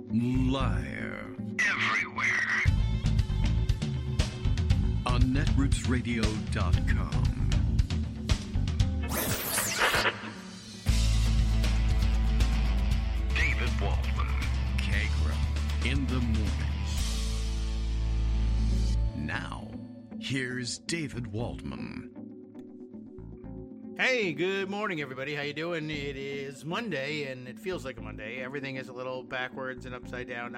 Live everywhere on netrootsradio.com. David Waldman, Kagra, in the mornings. Now, here's David Waldman. Hey, good morning, everybody. How you doing? It is Monday, and it feels like a Monday. Everything is a little backwards and upside down.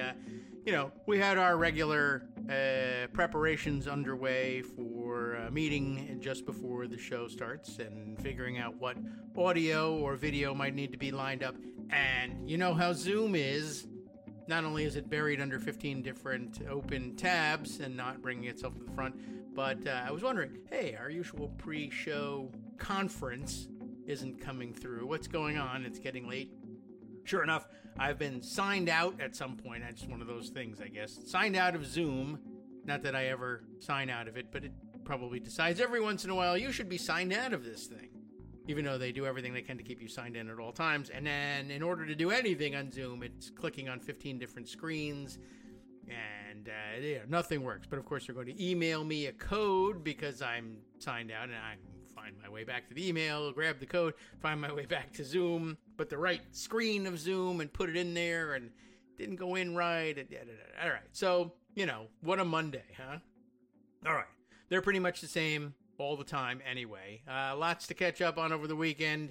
We had our regular preparations underway for a meeting just before the show starts and figuring out what audio or video might need to be lined up. And you know how Zoom is. Not only is it buried under 15 different open tabs and not bringing itself to the front, but I was wondering, hey, our usual pre-show conference isn't coming through. What's going on? It's getting late. Sure enough, I've been signed out at some point. That's one of those things, I guess. Signed out of Zoom. Not that I ever sign out of it, but it probably decides every once in a while you should be signed out of this thing. Even though they do everything they can to keep you signed in at all times. And then in order to do anything on Zoom, it's clicking on 15 different screens. And nothing works. But of course, they're going to email me a code because I'm signed out, and I can find my way back to the email, grab the code, find my way back to Zoom, put the right screen of Zoom and put it in there, and didn't go in right. All right. So, what a Monday, huh? All right. They're pretty much the same all the time anyway. Lots to catch up on over the weekend.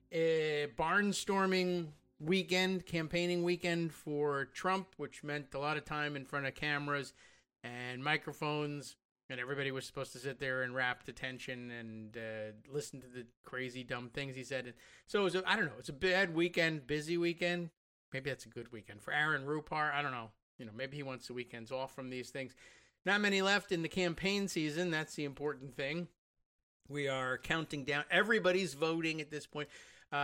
Barnstorming weekend, campaigning weekend for Trump, which meant a lot of time in front of cameras and microphones, and everybody was supposed to sit there in rapt attention and listen to the crazy, dumb things he said. So it was it's a bad weekend, busy weekend. Maybe that's a good weekend for Aaron Rupar. I don't know. Maybe he wants the weekends off from these things. Not many left in the campaign season. That's the important thing. We are counting down. Everybody's voting at this point.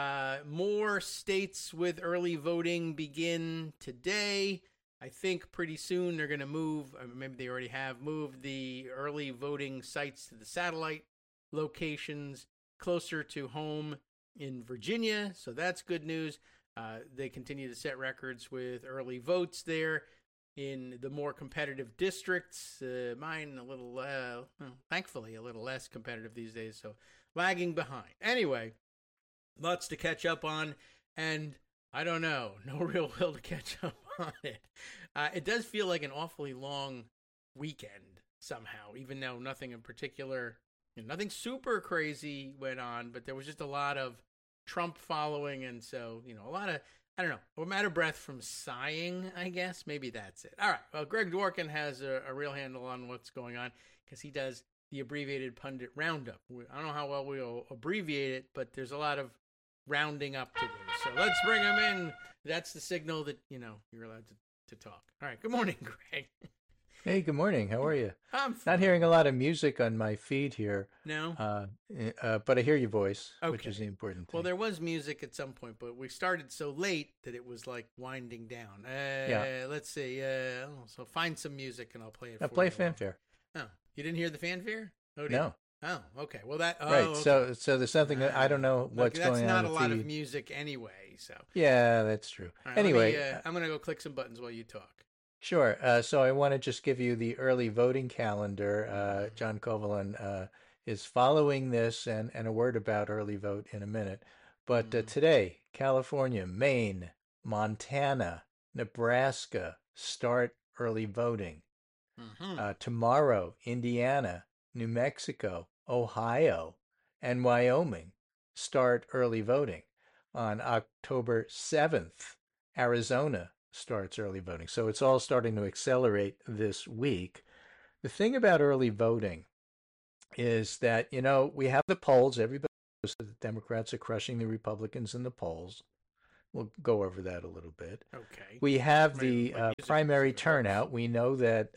More states with early voting begin today. I think pretty soon they're going to move, maybe they already have moved the early voting sites to the satellite locations closer to home in Virginia. So that's good news. They continue to set records with early votes there in the more competitive districts. Mine a little, thankfully, a little less competitive these days. So lagging behind. Anyway. Lots to catch up on, and I don't know, no real will to catch up on it. It does feel like an awfully long weekend somehow, even though nothing in particular, nothing super crazy went on, but there was just a lot of Trump following, and so, a lot of, I don't know, I'm out of breath from sighing, I guess. Maybe that's it. All right, well, Greg Dworkin has a real handle on what's going on, because he does the abbreviated pundit roundup. I don't know how well we'll abbreviate it, but there's a lot of rounding up to do. So let's bring him in. That's the signal that, you're allowed to talk. All right. Good morning, Greg. Hey, good morning. How are you? I'm not hearing a lot of music on my feed here. No? But I hear your voice, okay. Which is the important thing. Well, there was music at some point, but we started so late that it was like winding down. Yeah. Let's see. So find some music and I'll play it for you. Play fanfare. Oh, you didn't hear the fanfare? No. Oh, okay. Well, right. Okay. So there's something that I don't know what's going on. That's not a lot of music anyway. So yeah, that's true. Right, anyway, I'm gonna go click some buttons while you talk. Sure. So I want to just give you the early voting calendar. John Kovalin is following this, and a word about early vote in a minute. But today, California, Maine, Montana, Nebraska start early voting. Tomorrow, Indiana, New Mexico, Ohio, and Wyoming start early voting. On October 7th, Arizona starts early voting. So it's all starting to accelerate this week. The thing about early voting is that, we have the polls. Everybody knows that the Democrats are crushing the Republicans in the polls. We'll go over that a little bit. Okay. We have the primary turnout. We know that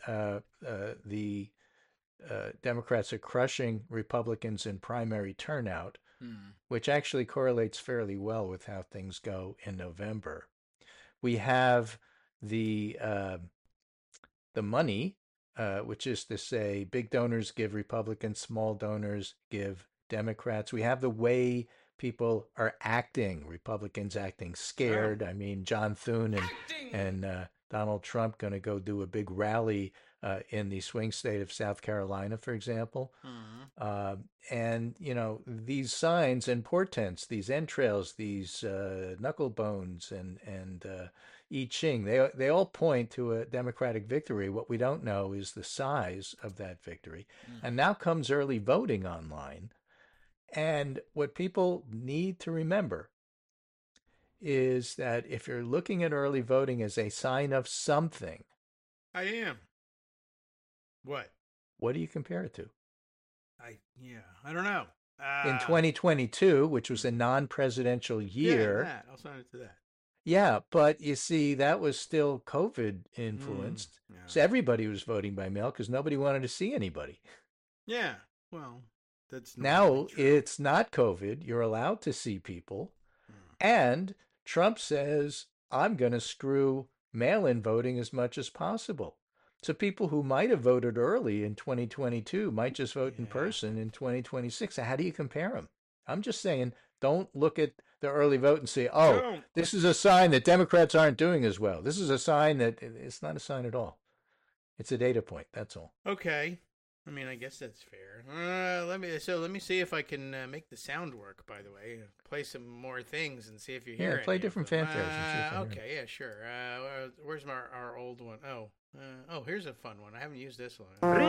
the Democrats are crushing Republicans in primary turnout, which actually correlates fairly well with how things go in November. We have the money, which is to say big donors give Republicans, small donors give Democrats. We have the way people are acting, Republicans acting scared. I mean, John Thune and and Donald Trump going to go do a big rally in the swing state of South Carolina, for example. And, you know, these signs and portents, these entrails, these knuckle bones and I Ching, they all point to a Democratic victory. What we don't know is the size of that victory. And now comes early voting online. And what people need to remember is that if you're looking at early voting as a sign of something, I am. What? What do you compare it to? I don't know. In 2022, which was a non-presidential year. Yeah, I'll sign it to that. Yeah, but you see, that was still COVID influenced. Yeah. So everybody was voting by mail because nobody wanted to see anybody. Yeah, well, that's Now true. it's not COVID. You're allowed to see people. And Trump says, I'm going to screw mail-in voting as much as possible. So people who might have voted early in 2022 might just vote in person in 2026. So how do you compare them? I'm just saying, don't look at the early vote and say, oh, this is a sign that Democrats aren't doing as well. This is a sign that it's not a sign at all. It's a data point. That's all. Okay. I mean, I guess that's fair. Let me see if I can make the sound work. By the way, play some more things and see if you hear it. Yeah, play different fanfares. And see if I hear okay, yeah, sure. Where's our old one? Oh, here's a fun one. I haven't used this one.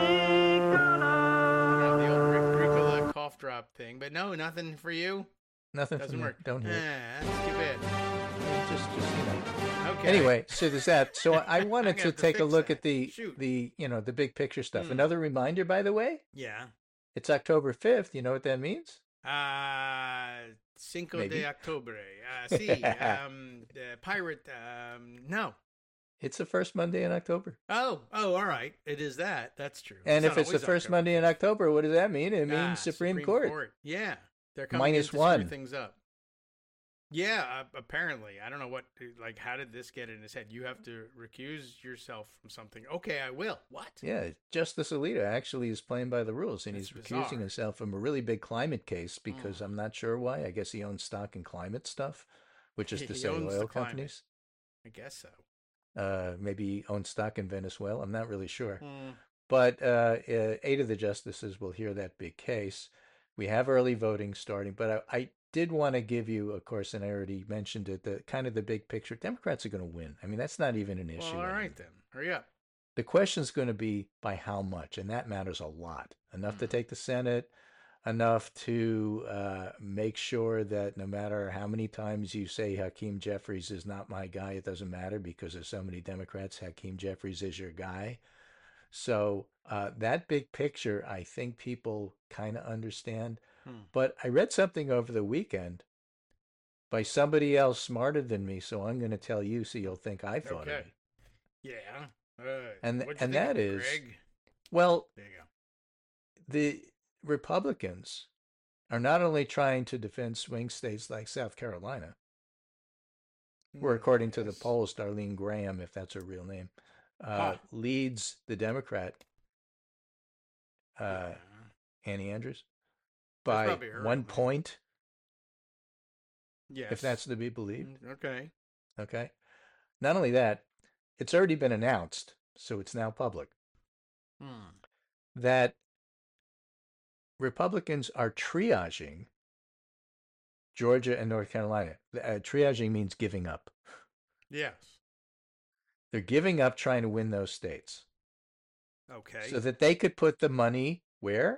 The old Ricola cough drop thing, but no, nothing for you. Nothing Doesn't work. Don't hear it. That's too bad. Just you know. Okay. Anyway, so there's that. So I wanted to take a look at the Shoot. you know, the big picture stuff. Another reminder, by the way, Yeah. it's October 5th. You know what that means? Cinco Maybe. de Octubre. The pirate. No. It's the first Monday in October. Oh, all right. It is that. That's true. And if not it's the always first October. Monday in October, what does that mean? It means Supreme Court. Yeah. They're coming Minus in to one. screw things up. Yeah, apparently. I don't know how did this get in his head? You have to recuse yourself from something. Okay, I will. What? Yeah, Justice Alito actually is playing by the rules, and That's he's bizarre. recusing himself from a really big climate case because I'm not sure why. I guess he owns stock in climate stuff, which is to He say owns the oil climate. companies. I guess so. Maybe he owns stock in Venezuela. I'm not really sure. But 8 of the justices will hear that big case. We have early voting starting, but I did want to give you, of course, and I already mentioned it, the kind of the big picture. Democrats are going to win. I mean, that's not even an issue. Well, all right anymore. then. Hurry up. The question's going to be by how much, and that matters a lot. Enough to take the Senate, enough to make sure that no matter how many times you say Hakeem Jeffries is not my guy, it doesn't matter because there's so many Democrats. Hakeem Jeffries is your guy. So that big picture, I think people kind of understand. But I read something over the weekend by somebody else smarter than me, so I'm going to tell you so you'll think I thought of it. Yeah. And what'd you think that of it, is, Greg? well, There you go. the Republicans are not only trying to defend swing states like South Carolina, where according to the Yes. polls, Darlene Graham, if that's her real name, leads the Democrat, Yeah. Annie Andrews, That's by probably her, 1 man. point, Yes. if that's to be believed. Okay. Okay. Not only that, it's already been announced, so it's now public, that Republicans are triaging Georgia and North Carolina. Triaging means giving up. Yes. They're giving up trying to win those states Okay. so that they could put the money where?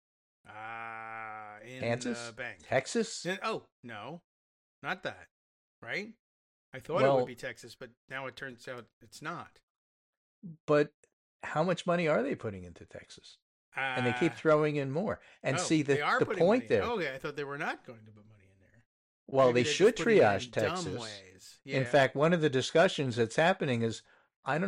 In Kansas? the bank. Texas? Oh, no. Not that. Right? I thought it Well- would be Texas, but now it turns out it's not. But how much money are they putting into Texas? And they keep throwing in more. And see, they are the putting point money there. in. Okay, I thought they were not going to put money in there. Well, Maybe they they're should just putting it in triage dumb Texas. ways. In Yeah. fact, one of the discussions that's happening is I don't